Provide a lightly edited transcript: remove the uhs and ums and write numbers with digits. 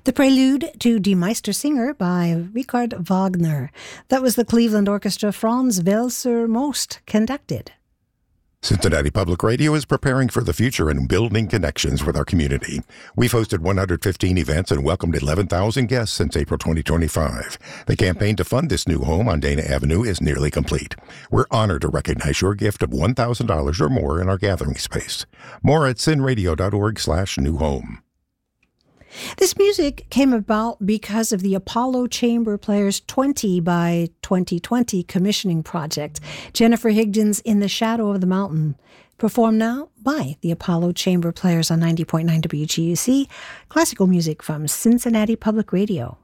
The Prelude to Die Meistersinger by Richard Wagner. That was the Cleveland Orchestra Franz Welser Most conducted. Cincinnati Public Radio is preparing for the future and building connections with our community. We've hosted 115 events and welcomed 11,000 guests since April 2025. The campaign to fund this new home on Dana Avenue is nearly complete. We're honored to recognize your gift of $1,000 or more in our gathering space. More at cinradio.org/new home. This music came about because of the Apollo Chamber Players 20 by 2020 commissioning project. Jennifer Higdon's In the Shadow of the Mountain, performed now by the Apollo Chamber Players on 90.9 WGUC, classical music from Cincinnati Public Radio.